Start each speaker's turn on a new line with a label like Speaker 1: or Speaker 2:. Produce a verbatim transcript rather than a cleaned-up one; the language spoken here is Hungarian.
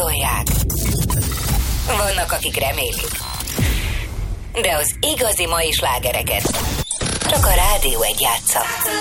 Speaker 1: gondolják. Vannak, akik remélik. De az igazi mai slágereket csak a Rádió egy játsza.